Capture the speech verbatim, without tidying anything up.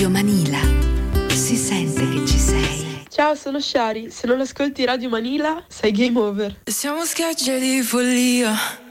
Radio Manila. Si sente che ci sei. Ciao, sono Shari. Se non ascolti Radio Manila, sei game over. Siamo schiacciati di follia.